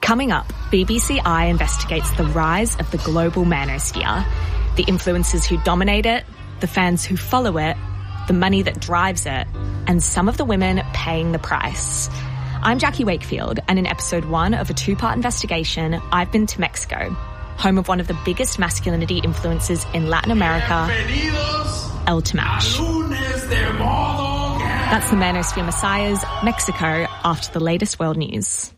Coming up, BBC Eye investigates the rise of the global manosphere, the influencers who dominate it, the fans who follow it, the money that drives it, and some of the women paying the price. I'm Jackie Wakefield, and in episode 1 of a 2-part investigation, I've been to Mexico, home of one of the biggest masculinity influencers in Latin America, El Temach. That's the Manosphere Messiahs, Mexico, after the latest world news.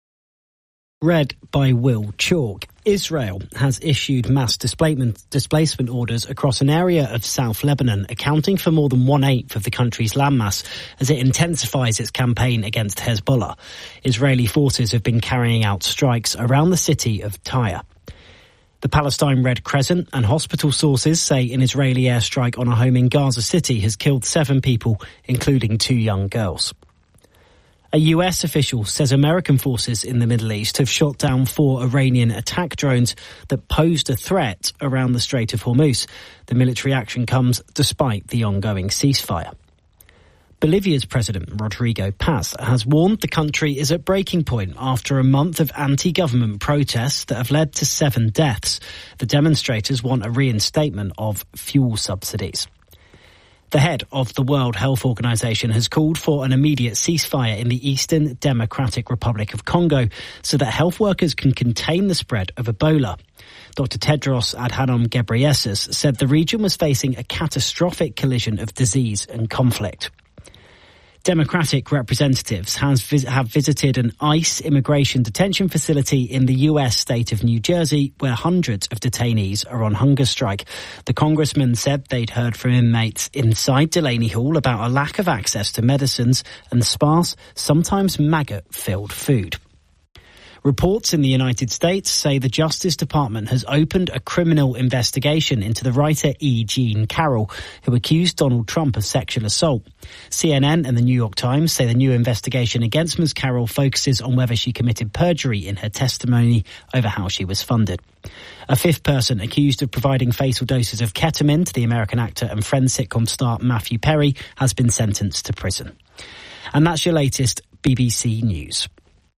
Read by Will Chalk. Israel has issued mass displacement orders across an area of South Lebanon, accounting for more than 1/8 of the country's landmass, as it intensifies its campaign against Hezbollah. Israeli forces have been carrying out strikes around the city of Tyre. The Palestine Red Crescent and hospital sources say an Israeli airstrike on a home in Gaza City has killed 7 people, including 2 young girls. A US official says American forces in the Middle East have shot down 4 Iranian attack drones that posed a threat around the Strait of Hormuz. The military action comes despite the ongoing ceasefire. Bolivia's President Rodrigo Paz has warned the country is at breaking point after a month of anti-government protests that have led to 7 deaths. The demonstrators want a reinstatement of fuel subsidies. The head of the World Health Organization has called for an immediate ceasefire in the Eastern Democratic Republic of Congo so that health workers can contain the spread of Ebola. Dr. Tedros Adhanom Ghebreyesus said the region was facing a catastrophic collision of disease and conflict. Democratic representatives have visited an ICE immigration detention facility in the US state of New Jersey, where hundreds of detainees are on hunger strike. The congressman said they'd heard from inmates inside Delaney Hall about a lack of access to medicines and sparse, sometimes maggot-filled food. Reports in the United States say the Justice Department has opened a criminal investigation into the writer E. Jean Carroll, who accused Donald Trump of sexual assault. CNN and the New York Times say the new investigation against Ms. Carroll focuses on whether she committed perjury in her testimony over how she was funded. A 5th person accused of providing fatal doses of ketamine to the American actor and Friends sitcom star Matthew Perry has been sentenced to prison. And that's your latest BBC News.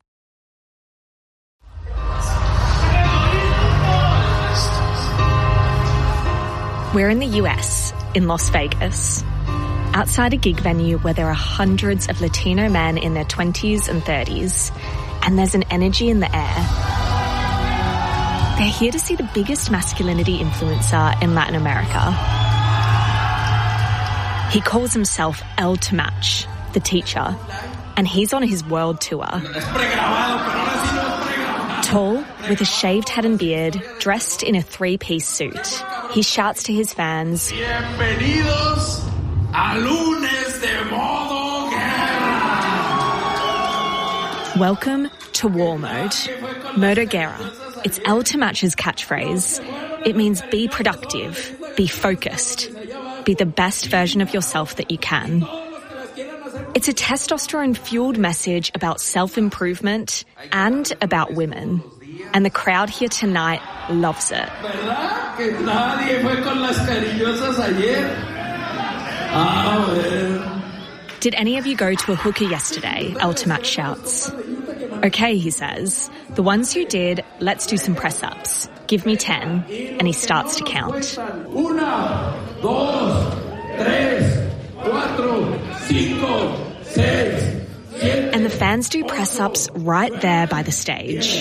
We're in the US, in Las Vegas, outside a gig venue where there are hundreds of Latino men in their 20s and 30s, and there's an energy in the air. They're here to see the biggest masculinity influencer in Latin America. He calls himself El Temach, the teacher, and he's on his world tour. Tall, with a shaved head and beard, dressed in a 3-piece suit, he shouts to his fans, "Bienvenidos a Lunes de Modo Guerra." Welcome to War Mode. Modo Guerra. It's El Temach's catchphrase. It means be productive, be focused, be the best version of yourself that you can. It's a testosterone-fueled message about self-improvement and about women. And the crowd here tonight loves it. Did any of you go to a hooker yesterday? El Temach shouts. Okay, he says. The ones who did, let's do some press-ups. Give me 10. And he starts to count. 1, 2, 3, 4, 5, 6, 7. And the fans do press-ups right there by the stage.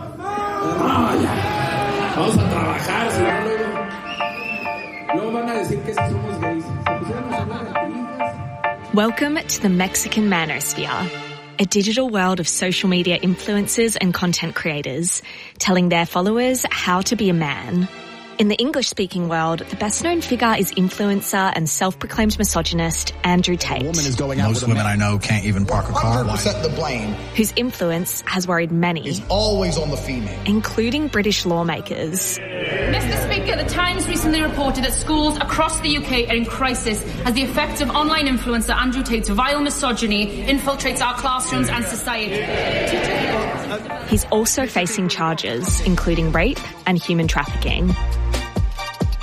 Welcome to the Mexican Manosphere, a digital world of social media influencers and content creators telling their followers how to be a man. In the English-speaking world, the best-known figure is influencer and self-proclaimed misogynist Andrew Tate. Most women I know can't even park a car. 100% the blame. Whose influence has worried many. Is always on the female. Including British lawmakers. Mr. Speaker, the Times recently reported that schools across the UK are in crisis as the effect of online influencer Andrew Tate's vile misogyny infiltrates our classrooms and society. He's also facing charges, including rape and human trafficking.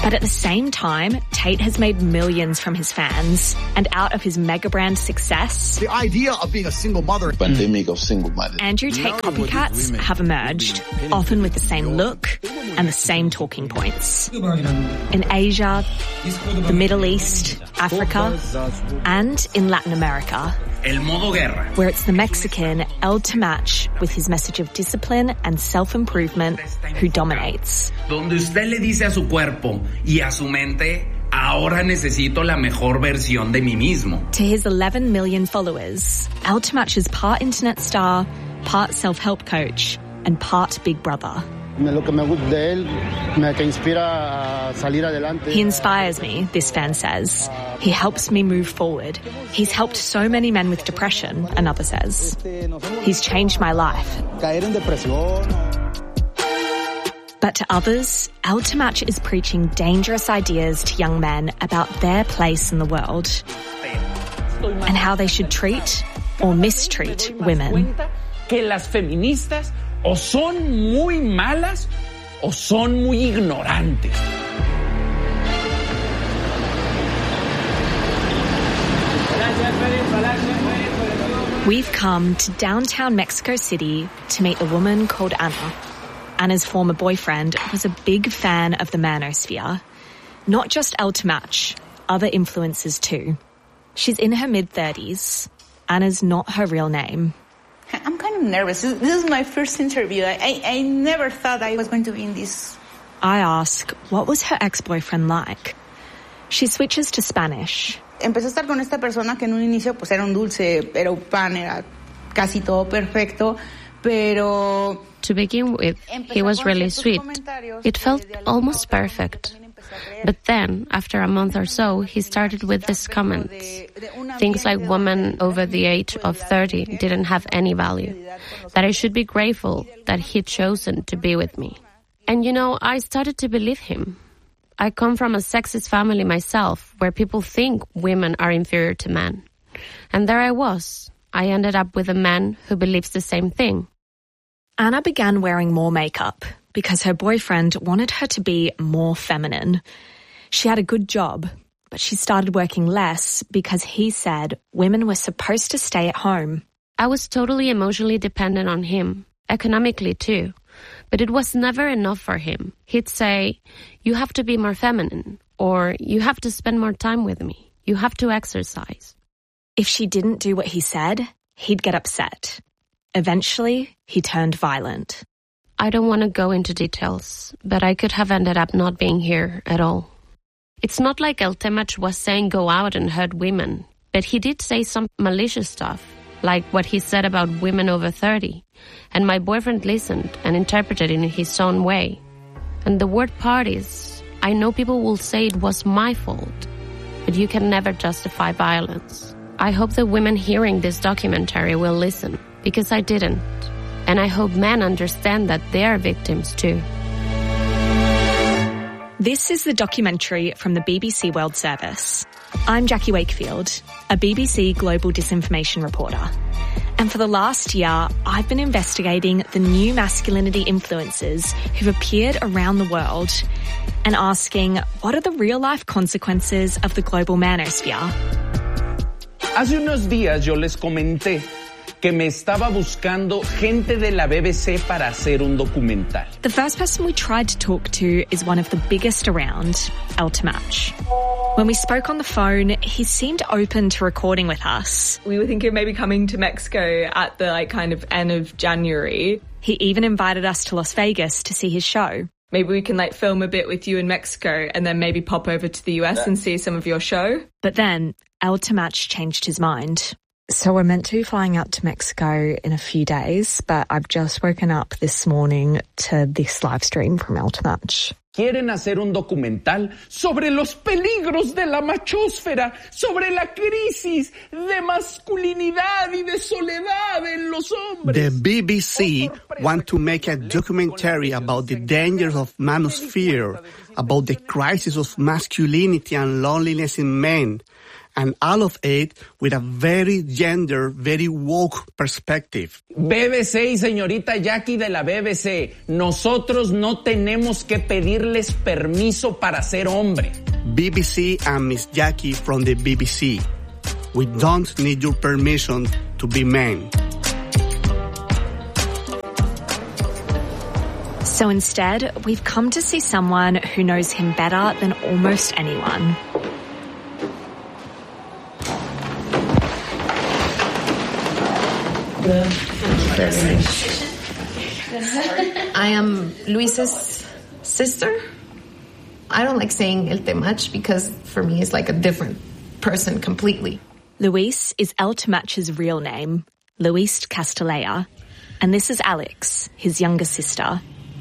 But at the same time, Tate has made millions from his fans, and out of his mega brand success, The idea of being a single mother. Pandemic of single mother. Andrew Tate copycats have emerged, often with the same look and the same talking points. In Asia, the Middle East, Africa, and in Latin America, El modo guerra. where it's the Mexican El Temach with his message of discipline and self-improvement who dominates. Donde usted le dice a su cuerpo y a su mente, ahora necesito la mejor versión de mí mismo. To his 11 million followers, El Temach is part internet star, part self-help coach, and part Big Brother. Lo que me gusta de él, que inspira a salir adelante. He inspires me, this fan says. He helps me move forward. He's helped so many men with depression, another says. He's changed my life. Caer en depresión. But to others, El Temach is preaching dangerous ideas to young men about their place in the world and how they should treat or mistreat women. Que las feministas o son muy malas o son muy ignorantes. We've come to downtown Mexico City to meet a woman called Ana. Ana's former boyfriend was a big fan of the manosphere. Not just El Temach, other influencers too. She's in her mid-30s. Ana's not her real name. I'm kind of nervous. This is my first interview. I never thought I was going to be in this. I ask, what was her ex-boyfriend like? She switches to Spanish. Empecé a estar con esta persona que en un inicio pues era un dulce, era un pan, era casi todo perfecto, pero... To begin with, he was really sweet. It felt almost perfect. But then, after a month or so, he started with these comments. Things like women over the age of 30 didn't have any value. That I should be grateful that he'd chosen to be with me. And you know, I started to believe him. I come from a sexist family myself, where people think women are inferior to men. And there I was. I ended up with a man who believes the same thing. Ana began wearing more makeup because her boyfriend wanted her to be more feminine. She had a good job, but she started working less because he said women were supposed to stay at home. I was totally emotionally dependent on him, economically too. But it was never enough for him. He'd say, you have to be more feminine, or you have to spend more time with me. You have to exercise. If she didn't do what he said, he'd get upset. Eventually, he turned violent. I don't want to go into details, but I could have ended up not being here at all. It's not like El Temach was saying go out and hurt women, but he did say some malicious stuff, like what he said about women over 30. And my boyfriend listened and interpreted it in his own way. And the word part is, I know people will say it was my fault, but you can never justify violence. I hope the women hearing this documentary will listen, because I didn't. And I hope men understand that they are victims too. This is the documentary from the BBC World Service. I'm Jackie Wakefield, a BBC Global Disinformation reporter. And for the last year, I've been investigating the new masculinity influencers who've appeared around the world and asking, what are the real-life consequences of the global manosphere? Hace unos días yo les comenté que me estaba buscando gente de la BBC para hacer un documental. The first person we tried to talk to is one of the biggest around, El Temach. When we spoke on the phone, he seemed open to recording with us. We were thinking of maybe coming to Mexico at the kind of end of January. He even invited us to Las Vegas to see his show. Maybe we can film a bit with you in Mexico and then maybe pop over to the US and see some of your show. But then El Temach changed his mind. So we're meant to be flying out to Mexico in a few days, but I've just woken up this morning to this live stream from El Temach. Quieren hacer un documental sobre los peligros de la machósfera, sobre la crisis de masculinidad y de soledad en los hombres. The BBC want to make a documentary about the dangers of manosphere, about the crisis of masculinity and loneliness in men, and all of it with a very gender, very woke perspective. BBC y señorita Jackie de la BBC, nosotros no tenemos que pedirles permiso para ser hombre. BBC and Miss Jackie from the BBC. We don't need your permission to be men. So instead, we've come to see someone who knows him better than almost anyone. I am Luis's sister. I don't like saying El Temach because for me it's like a different person completely. Luis is El Temach's real name, Luis Castelea. And this is Alex, his younger sister.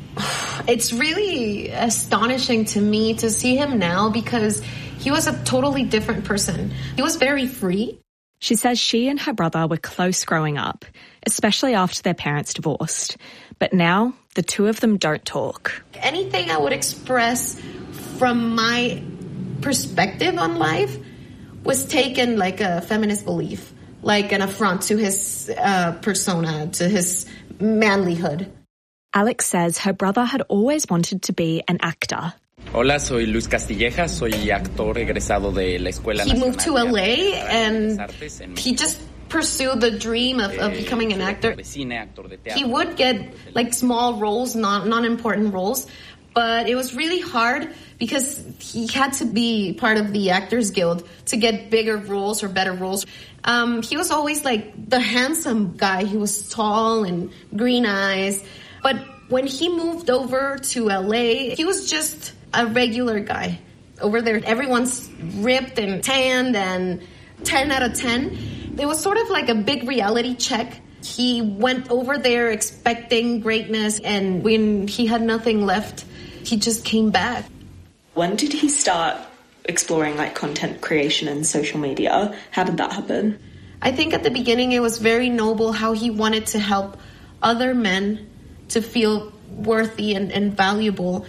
It's really astonishing to me to see him now because he was a totally different person. He was very free. She says she and her brother were close growing up, especially after their parents divorced. But now, the two of them don't talk. Anything I would express from my perspective on life was taken like a feminist belief, like an affront to his persona, to his manlyhood. Alex says her brother had always wanted to be an actor. Hola, soy Luis Castilleja, soy actor egresado de la Escuela Nacional. He moved to LA and he just pursued the dream of becoming an actor. He would get like small roles, non-important roles, but it was really hard because he had to be part of the Actors Guild to get bigger roles or better roles. He was always like the handsome guy. He was tall and green eyes. But when he moved over to LA, he was just a regular guy. Over there, everyone's ripped and tanned and 10 out of 10. It was sort of like a big reality check. He went over there expecting greatness, and when he had nothing left, he just came back. When did he start exploring like content creation and social media? How did that happen? I think at the beginning it was very noble how he wanted to help other men to feel worthy and valuable.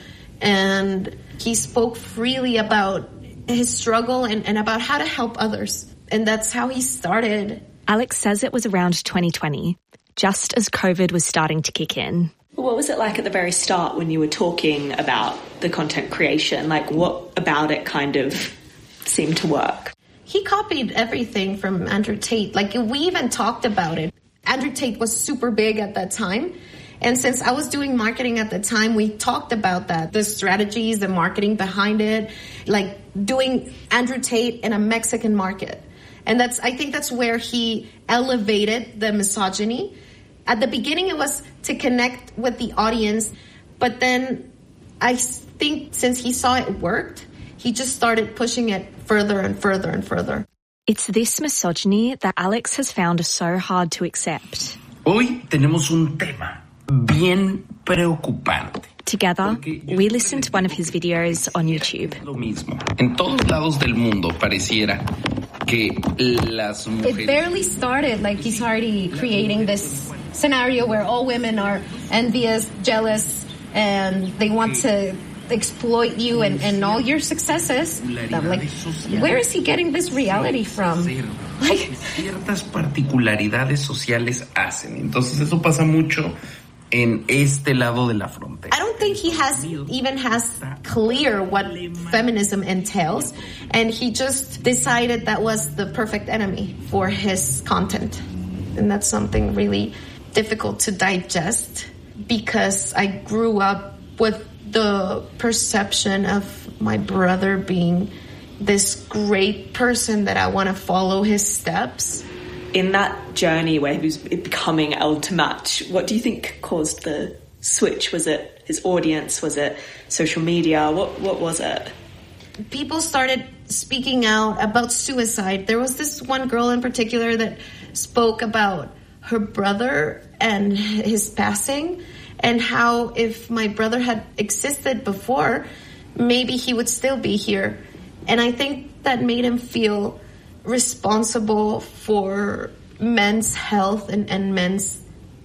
And he spoke freely about his struggle and about how to help others. And that's how he started. Alex says it was around 2020, just as COVID was starting to kick in. What was it like at the very start when you were talking about the content creation? Like, what about it kind of seemed to work? He copied everything from Andrew Tate. Like, we even talked about it. Andrew Tate was super big at that time. And since I was doing marketing at the time, we talked about that, the strategies, the marketing behind it, like doing Andrew Tate in a Mexican market. And I think that's where he elevated the misogyny. At the beginning, it was to connect with the audience. But then I think since he saw it worked, he just started pushing it further and further and further. It's this misogyny that Alex has found so hard to accept. Hoy tenemos un tema bien preocupante. Together, we listened to one of his videos on YouTube. Lo mismo. En todos lados del mundo pareciera que las mujeres... It barely started, like he's already creating this scenario where all women are envious, jealous, and they want to exploit you and all your successes. I'm like, where is he getting this reality from? Like, ciertas particularidades sociales hacen. Entonces eso pasa mucho en este lado de la frontera. I don't think he even has clear what feminism entails, and he just decided that was the perfect enemy for his content. And that's something really difficult to digest because I grew up with the perception of my brother being this great person that I want to follow his steps. In that journey where he was becoming El Temach, what do you think caused the switch? Was it his audience? Was it social media? What was it? People started speaking out about suicide. There was this one girl in particular that spoke about her brother and his passing, and how if my brother had existed before, maybe he would still be here. And I think that made him feel responsible for men's health and men's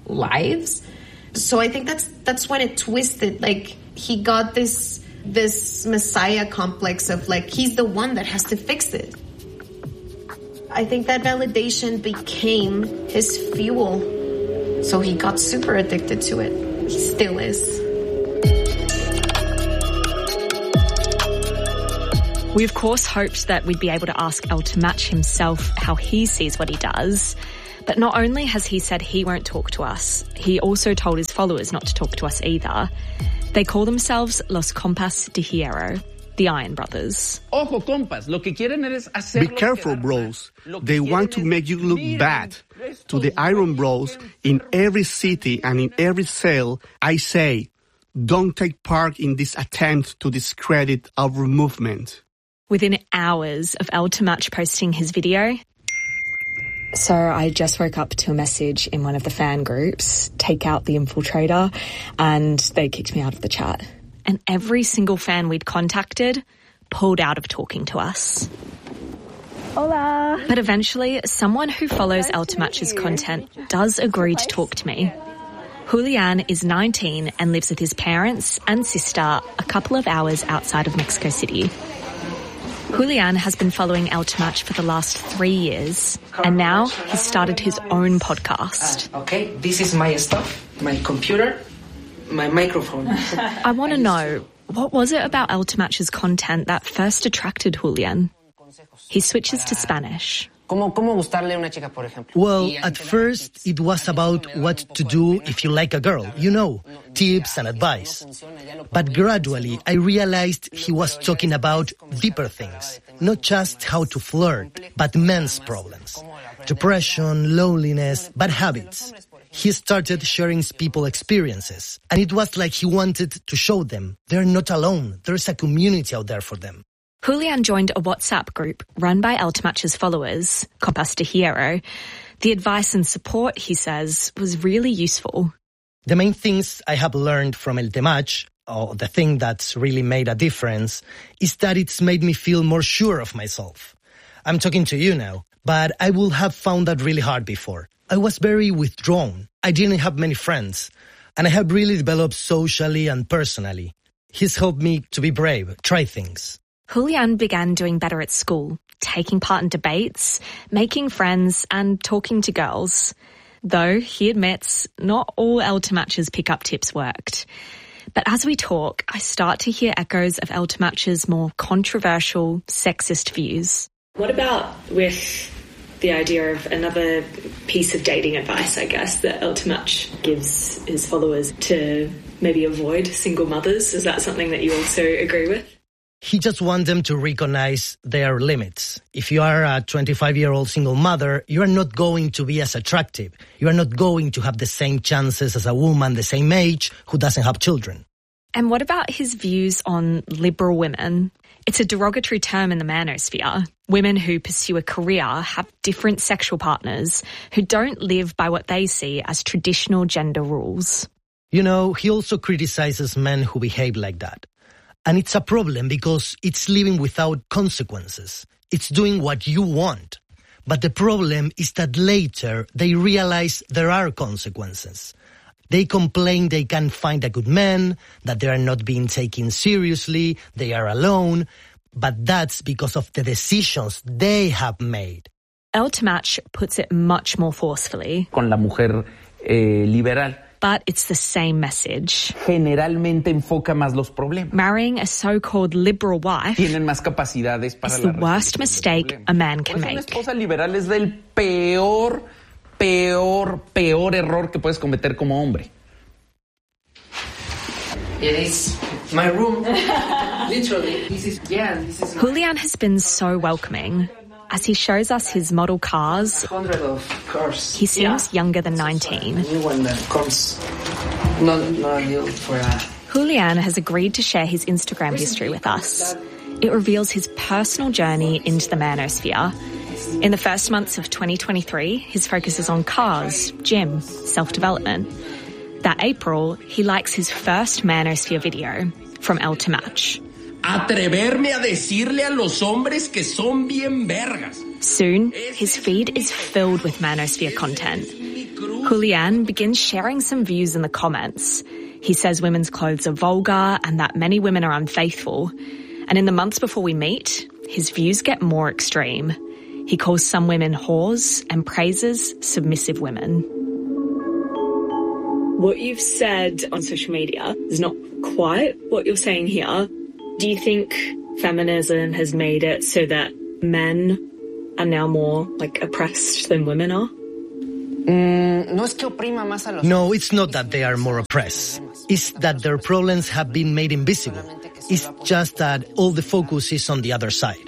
lives. So I think that's when it twisted. Like, he got this messiah complex of like, he's the one that has to fix it. I think that validation became his fuel. So he got super addicted to it. He still is. We, of course, hoped that we'd be able to ask El Temach himself how he sees what he does. But not only has he said he won't talk to us, he also told his followers not to talk to us either. They call themselves Los Compas de Hierro, the Iron Brothers. Ojo, compas, lo que quieren es hacer. Be careful, bros. They want to make you look bad. To the Iron Bros, in every city and in every cell, I say, don't take part in this attempt to discredit our movement. Within hours of El Temach posting his video. So I just woke up to a message in one of the fan groups, take out the infiltrator, and they kicked me out of the chat. And every single fan we'd contacted pulled out of talking to us. Hola. But eventually, someone who follows El Temach's content does agree to talk to me. Julian is 19 and lives with his parents and sister a couple of hours outside of Mexico City. Julian has been following El Temach for the last 3 years, and now he's started his own podcast. Okay, this is my stuff, my computer, my microphone. I want to know, what was it about El Temach's content that first attracted Julian? He switches to Spanish. Well, at first, it was about what to do if you like a girl, tips and advice. But gradually, I realized he was talking about deeper things, not just how to flirt, but men's problems. Depression, loneliness, bad habits. He started sharing people's experiences, and it was like he wanted to show them they're not alone. There's a community out there for them. Julian joined a WhatsApp group run by El Temach's followers, Compas de Hierro. The advice and support, he says, was really useful. The main things I have learned from El Temach, or the thing that's really made a difference, is that it's made me feel more sure of myself. I'm talking to you now, but I would have found that really hard before. I was very withdrawn. I didn't have many friends, and I have really developed socially and personally. He's helped me to be brave, try things. Julian began doing better at school, taking part in debates, making friends and talking to girls. Though, he admits, not all El Temach's pick-up tips worked. But as we talk, I start to hear echoes of El Temach's more controversial, sexist views. What about with the idea of another piece of dating advice, I guess, that El Temach gives his followers to maybe avoid single mothers? Is that something that you also agree with? He just wants them to recognize their limits. If you are a 25-year-old single mother, you are not going to be as attractive. You are not going to have the same chances as a woman the same age who doesn't have children. And what about his views on liberal women? It's a derogatory term in the manosphere. Women who pursue a career have different sexual partners who don't live by what they see as traditional gender rules. He also criticizes men who behave like that. And it's a problem because it's living without consequences. It's doing what you want. But the problem is that later they realize there are consequences. They complain they can't find a good man, that they are not being taken seriously, they are alone. But that's because of the decisions they have made. El Temach puts it much more forcefully. Con la mujer liberal. But it's the same message. Generalmente enfoca más los problemas. Marrying a so-called liberal wife Tienen más capacidades para is the worst mistake a man can make. Una esposa liberal es del peor error que puedes cometer como hombre. It's my room. Literally. This is Julian has been so welcoming. As he shows us his model cars, 100 of cars. He seems younger than 19. A new one that comes not ideal for Julian has agreed to share his Instagram history with us. It reveals his personal journey into the manosphere. In the first months of 2023, his focus is on cars, gym, self-development. That April, he likes his first manosphere video from El Temach. Atreverme a decirle a los hombres que son bien vergas. Soon, his feed is filled with manosphere content. Julian begins sharing some views in the comments. He says women's clothes are vulgar and that many women are unfaithful. And in the months before we meet, his views get more extreme. He calls some women whores and praises submissive women. What you've said on social media is not quite what you're saying here. Do you think feminism has made it so that men are now more oppressed than women are? No, it's not that they are more oppressed. It's that their problems have been made invisible. It's just that all the focus is on the other side.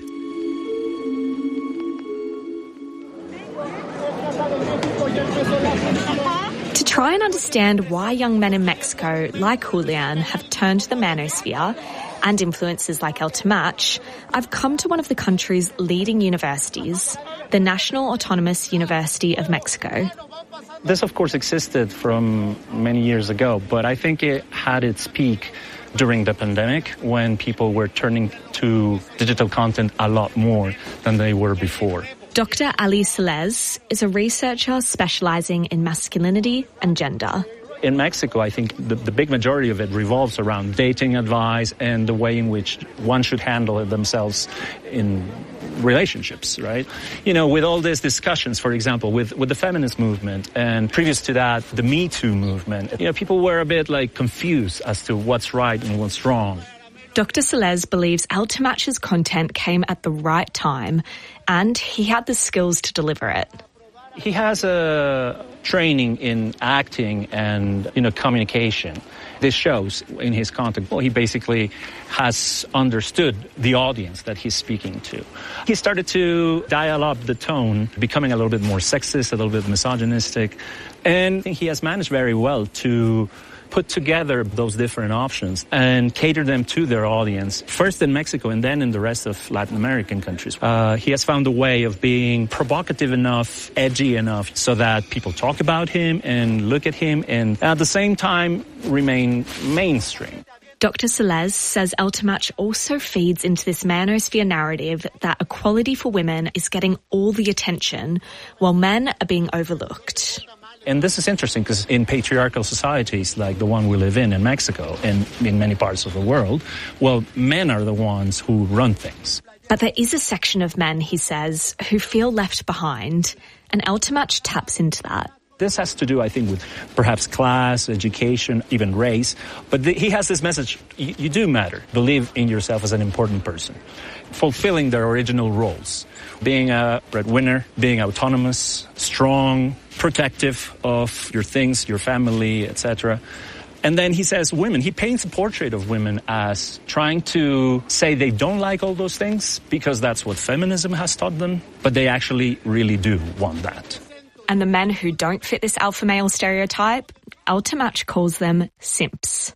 To try and understand why young men in Mexico, like Julian, have turned to the manosphere and influences like El Temach, I've come to one of the country's leading universities, the National Autonomous University of Mexico. This, of course, existed from many years ago, but I think it had its peak during the pandemic when people were turning to digital content a lot more than they were before. Dr. Ali Celez is a researcher specializing in masculinity and gender. In Mexico, I think the big majority of it revolves around dating advice and the way in which one should handle themselves in relationships, right? You know, with all these discussions, for example, with the feminist movement and previous to that, the Me Too movement, people were a bit confused as to what's right and what's wrong. Dr. Celez believes El Temach's content came at the right time and he had the skills to deliver it. He has a training in acting and, communication. This shows in his content. Well, he basically has understood the audience that he's speaking to. He started to dial up the tone, becoming a little bit more sexist, a little bit misogynistic, and he has managed very well to put together those different options and cater them to their audience, first in Mexico and then in the rest of Latin American countries. He has found a way of being provocative enough, edgy enough, so that people talk about him and look at him and at the same time remain mainstream. Dr. Celez says El Temach also feeds into this manosphere narrative that equality for women is getting all the attention while men are being overlooked. And this is interesting because in patriarchal societies like the one we live in Mexico and in many parts of the world, well, men are the ones who run things. But there is a section of men, he says, who feel left behind, and El Temach taps into that. This has to do, I think, with perhaps class, education, even race. But he has this message, you do matter. Believe in yourself as an important person. Fulfilling their original roles. Being a breadwinner, being autonomous, strong, protective of your things, your family, etc. And then he says women, he paints a portrait of women as trying to say they don't like all those things because that's what feminism has taught them, but they actually really do want that. And the men who don't fit this alpha male stereotype, El Temach calls them simps.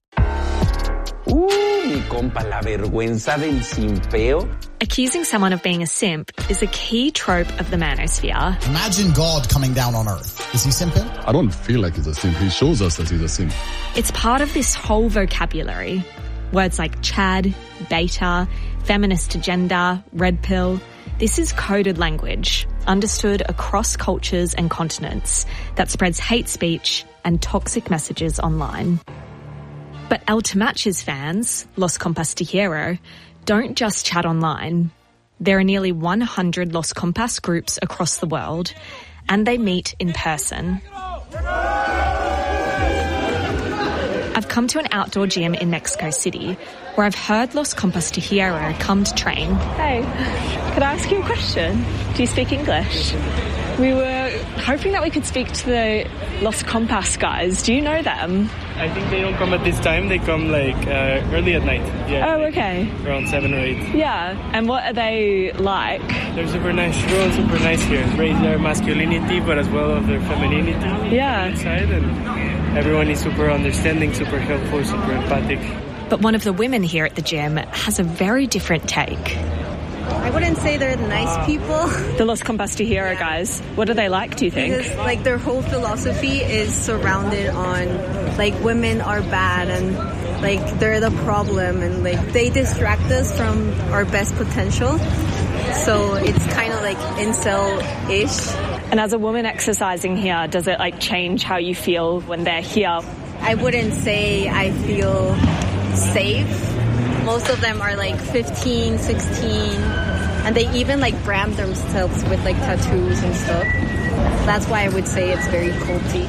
Mi compa, la vergüenza del simpeo. Accusing someone of being a simp is a key trope of the manosphere. Imagine God coming down on Earth. Is he simping? I don't feel like he's a simp. He shows us that he's a simp. It's part of this whole vocabulary. Words like Chad, beta, feminist agenda, red pill. This is coded language, understood across cultures and continents, that spreads hate speech and toxic messages online. But El Temach's fans, Los Compas Tijero, don't just chat online. There are nearly 100 Los Compas groups across the world, and they meet in person. I've come to an outdoor gym in Mexico City, where I've heard Los Compas Tijero come to train. Hey, could I ask you a question? Do you speak English? We were hoping that we could speak to the Los Compas guys. Do you know them? I think they don't come at this time. They come early at night. Yeah. Oh, okay. Around 7 or 8. Yeah. And what are they like? They're super nice. Everyone's super nice here. Raise their masculinity, but as well as their femininity. Yeah. Inside, and everyone is super understanding, super helpful, super empathic. But one of the women here at the gym has a very different take. I wouldn't say they're nice people. The Los Compas Tijero guys, what are they like, do you think? Because, their whole philosophy is surrounded on, women are bad and, they're the problem and, they distract us from our best potential. So it's kind of incel-ish. And as a woman exercising here, does it, change how you feel when they're here? I wouldn't say I feel safe. Most of them are 15, 16, And they even like brand themselves with like tattoos and stuff. That's why I would say it's very culty.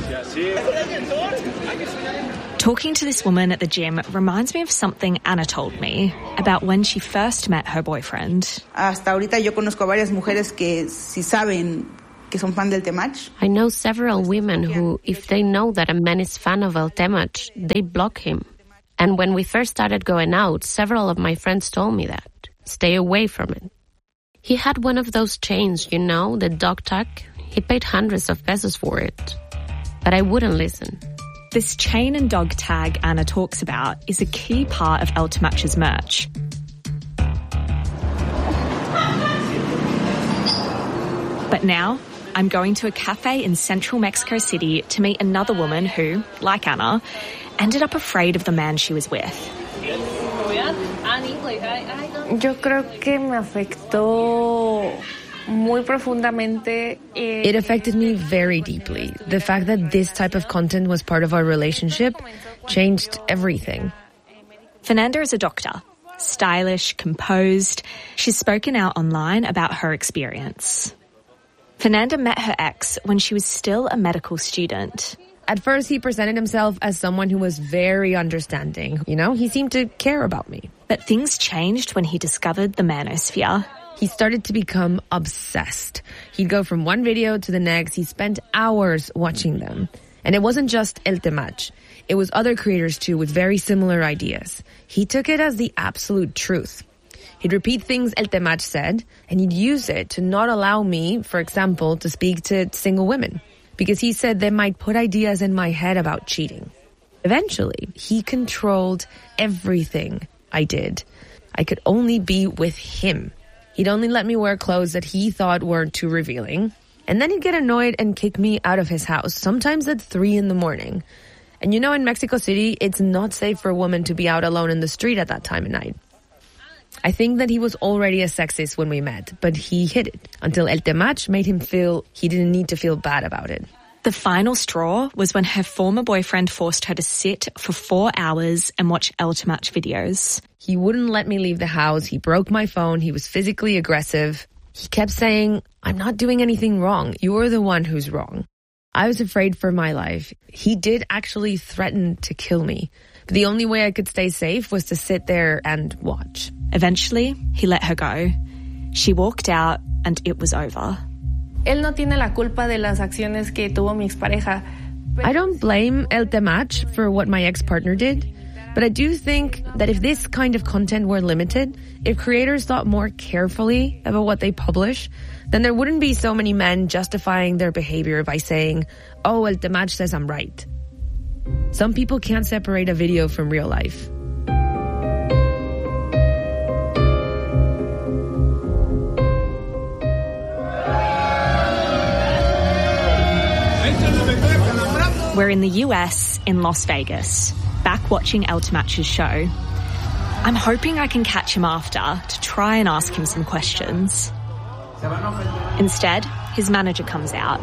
Talking to this woman at the gym reminds me of something Anna told me about when she first met her boyfriend. Hasta ahorita yo conozco a varias mujeres que si saben que son fan del Temach. I know several women who, if they know that a man is fan of El Temach, they block him. And when we first started going out, several of my friends told me that. Stay away from it. He had one of those chains, you know, the dog tag. He paid hundreds of pesos for it. But I wouldn't listen. This chain and dog tag Anna talks about is a key part of El Temach's merch. But now, I'm going to a cafe in central Mexico City to meet another woman who, like Anna, ended up afraid of the man she was with. Yo creo que me afectó muy profundamente. It affected me very deeply. The fact that this type of content was part of our relationship changed everything. Fernanda is a doctor, stylish, composed. She's spoken out online about her experience. Fernanda met her ex when she was still a medical student. At first, he presented himself as someone who was very understanding. You know, he seemed to care about me. But things changed when he discovered the manosphere. He started to become obsessed. He'd go from one video to the next. He spent hours watching them. And it wasn't just El Temach. It was other creators too with very similar ideas. He took it as the absolute truth. He'd repeat things El Temach said, and he'd use it to not allow me, for example, to speak to single women. Because he said they might put ideas in my head about cheating. Eventually, he controlled everything I did. I could only be with him. He'd only let me wear clothes that he thought were too revealing. And then he'd get annoyed and kick me out of his house, sometimes at 3 a.m. And you know, in Mexico City, it's not safe for a woman to be out alone in the street at that time of night. I think that he was already a sexist when we met, but he hid it until El Temach made him feel he didn't need to feel bad about it. The final straw was when her former boyfriend forced her to sit for 4 hours and watch El Temach videos. He wouldn't let me leave the house. He broke my phone. He was physically aggressive. He kept saying, I'm not doing anything wrong. You're the one who's wrong. I was afraid for my life. He did actually threaten to kill me. But the only way I could stay safe was to sit there and watch. Eventually, he let her go. She walked out and it was over. Él no tiene la culpa de las acciones que tuvo mi expareja. I don't blame El Temach for what my ex-partner did, but I do think that if this kind of content were limited, if creators thought more carefully about what they publish, then there wouldn't be so many men justifying their behavior by saying, oh, El Temach says I'm right. Some people can't separate a video from real life. We're in the US, in Las Vegas, back watching El Temach's show. I'm hoping I can catch him after to try and ask him some questions. Instead, his manager comes out.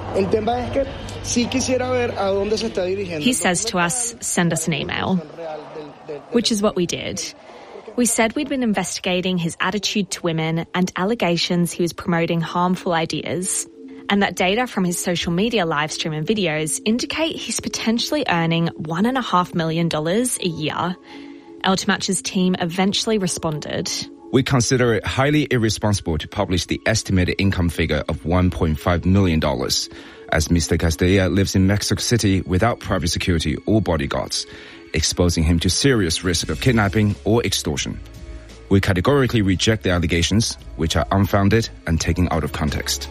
He says to us, send us an email. Which is what we did. We said we'd been investigating his attitude to women and allegations he was promoting harmful ideas, and that data from his social media livestream and videos indicate he's potentially earning $1.5 million a year. El Temach's team eventually responded. We consider it highly irresponsible to publish the estimated income figure of $1.5 million, as Mr. Castilla lives in Mexico City without private security or bodyguards, exposing him to serious risk of kidnapping or extortion. We categorically reject the allegations, which are unfounded and taken out of context.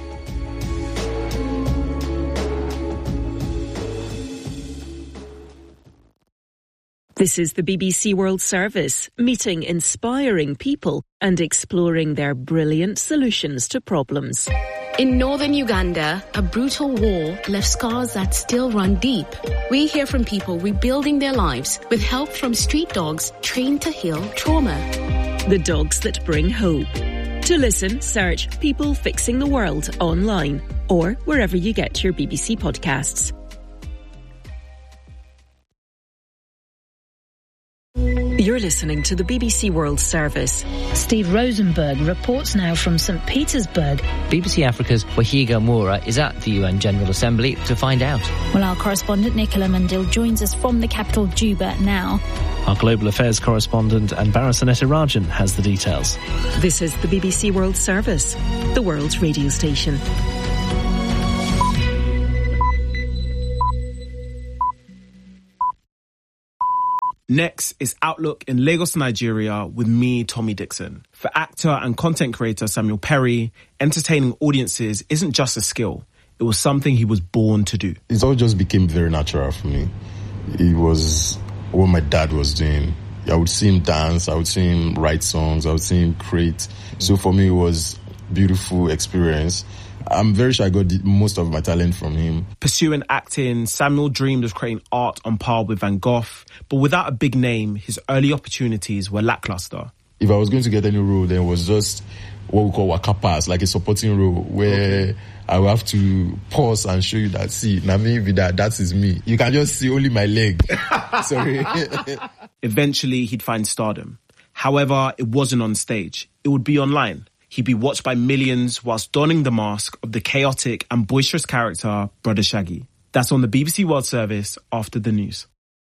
This is the BBC World Service, meeting inspiring people and exploring their brilliant solutions to problems. In northern Uganda, a brutal war left scars that still run deep. We hear from people rebuilding their lives with help from street dogs trained to heal trauma. The dogs that bring hope. To listen, search People Fixing the World online or wherever you get your BBC podcasts. You're listening to the BBC World Service. Steve Rosenberg reports now from St. Petersburg. BBC Africa's Wahiga Moura is at the UN General Assembly to find out. Well, our correspondent Nicola Mandil joins us from the capital Juba now. Our global affairs correspondent Anbara Sanetirajan has the details. This is the BBC World Service, the world's radio station. Next is Outlook in Lagos, Nigeria with me, Tommy Dixon. For actor and content creator Samuel Perry, entertaining audiences isn't just a skill. It was something he was born to do. It all just became very natural for me. It was what my dad was doing. I would see him dance, I would see him write songs, I would see him create. So for me, it was a beautiful experience. I'm very sure I got most of my talent from him. Pursuing acting, Samuel dreamed of creating art on par with Van Gogh, but without a big name, his early opportunities were lackluster. If I was going to get any role, then it was just what we call waka pass, like a supporting role, where I will have to pause and show you that, see, now maybe that is me. You can just see only my leg. Sorry. Eventually, he'd find stardom. However, it wasn't on stage. It would be online. He'd be watched by millions whilst donning the mask of the chaotic and boisterous character Brother Shaggy. That's on the BBC World Service after the news.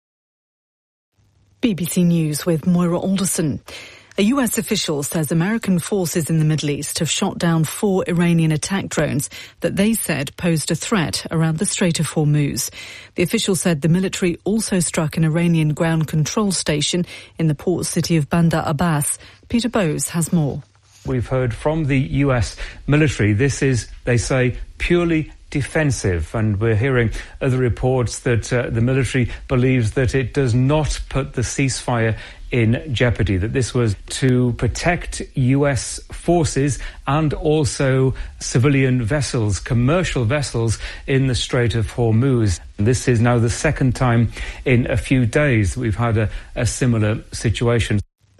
BBC News with Moira Alderson. A US official says American forces in the Middle East have shot down 4 Iranian attack drones that they said posed a threat around the Strait of Hormuz. The official said the military also struck an Iranian ground control station in the port city of Bandar Abbas. Peter Bowes has more. We've heard from the US military. This is, they say, purely defensive, and we're hearing other reports that the military believes that it does not put the ceasefire in jeopardy, that this was to protect US forces and also civilian vessels, commercial vessels in the Strait of Hormuz. And this is now the second time in a few days we've had a similar situation.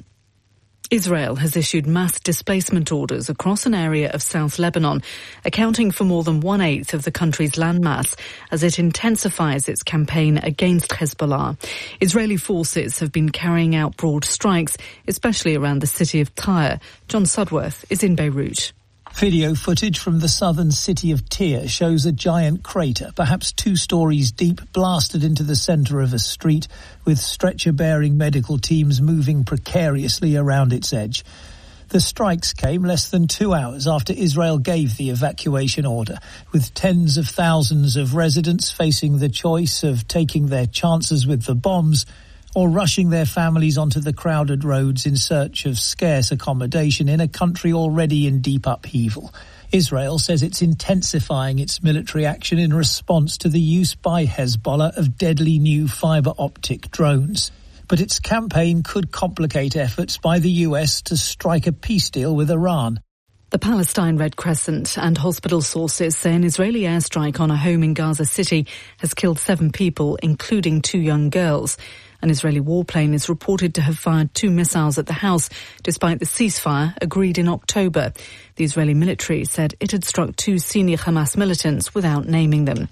Israel has issued mass displacement orders across an area of South Lebanon, accounting for more than 1/8 of the country's landmass as it intensifies its campaign against Hezbollah. Israeli forces have been carrying out broad strikes, especially around the city of Tyre. John Sudworth is in Beirut. Video footage from the southern city of Tyre shows a giant crater, perhaps 2 stories deep, blasted into the centre of a street, with stretcher-bearing medical teams moving precariously around its edge. The strikes came less than 2 hours after Israel gave the evacuation order, with tens of thousands of residents facing the choice of taking their chances with the bombs or rushing their families onto the crowded roads in search of scarce accommodation in a country already in deep upheaval. Israel says it's intensifying its military action in response to the use by Hezbollah of deadly new fibre-optic drones. But its campaign could complicate efforts by the US to strike a peace deal with Iran. The Palestine Red Crescent and hospital sources say an Israeli airstrike on a home in Gaza City has killed 7 people, including 2 young girls. An Israeli warplane is reported to have fired 2 missiles at the house, despite the ceasefire agreed in October. The Israeli military said it had struck 2 senior Hamas militants without naming them.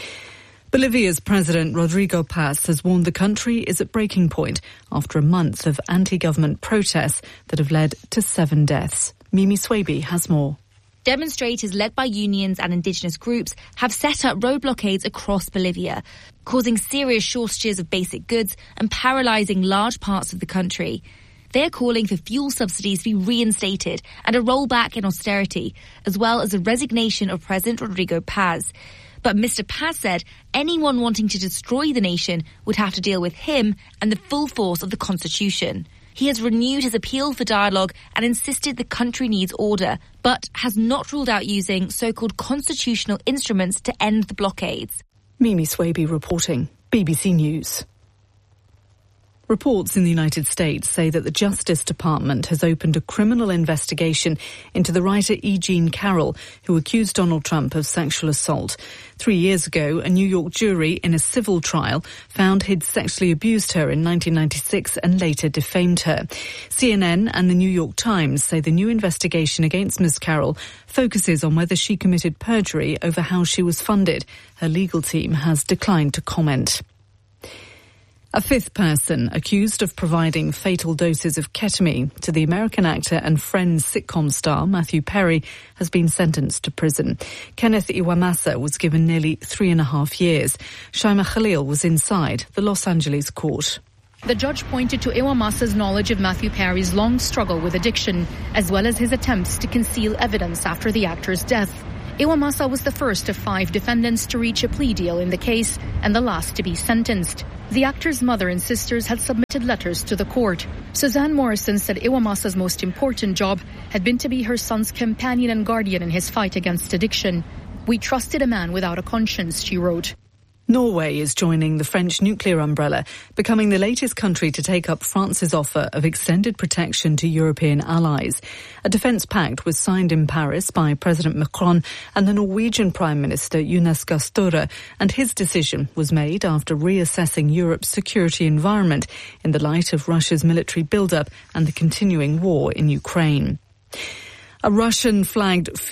Bolivia's President Rodrigo Paz has warned the country is at breaking point after a month of anti-government protests that have led to 7 deaths. Mimi Swaby has more. Demonstrators led by unions and indigenous groups have set up road blockades across Bolivia, causing serious shortages of basic goods and paralysing large parts of the country. They're calling for fuel subsidies to be reinstated and a rollback in austerity, as well as a resignation of President Rodrigo Paz. But Mr. Paz said anyone wanting to destroy the nation would have to deal with him and the full force of the Constitution. He has renewed his appeal for dialogue and insisted the country needs order, but has not ruled out using so-called constitutional instruments to end the blockades. Mimi Swaby reporting, BBC News. Reports in the United States say that the Justice Department has opened a criminal investigation into the writer E. Jean Carroll, who accused Donald Trump of sexual assault. 3 years ago, a New York jury in a civil trial found he'd sexually abused her in 1996 and later defamed her. CNN and the New York Times say the new investigation against Ms. Carroll focuses on whether she committed perjury over how she was funded. Her legal team has declined to comment. A fifth person accused of providing fatal doses of ketamine to the American actor and Friends sitcom star Matthew Perry has been sentenced to prison. Kenneth Iwamasa was given nearly 3.5 years. Shaima Khalil was inside the Los Angeles court. The judge pointed to Iwamasa's knowledge of Matthew Perry's long struggle with addiction, as well as his attempts to conceal evidence after the actor's death. Iwamasa was the first of 5 defendants to reach a plea deal in the case and the last to be sentenced. The actor's mother and sisters had submitted letters to the court. Suzanne Morrison said Iwamasa's most important job had been to be her son's companion and guardian in his fight against addiction. "We trusted a man without a conscience," she wrote. Norway is joining the French nuclear umbrella, becoming the latest country to take up France's offer of extended protection to European allies. A defence pact was signed in Paris by President Macron and the Norwegian Prime Minister Jonas Gahr Støre, and his decision was made after reassessing Europe's security environment in the light of Russia's military build-up and the continuing war in Ukraine. A Russian-flagged